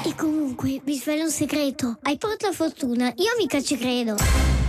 E comunque, vi svelo un segreto. Hai portafortuna, io mica ci credo.